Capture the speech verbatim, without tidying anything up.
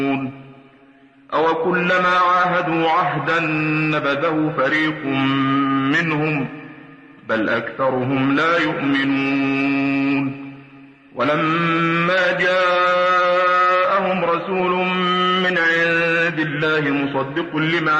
أوكلما عاهدوا عهدا نبذه فريق منهم بل أكثرهم لا يؤمنون. ولما جاءهم رسول من عند الله مصدق لما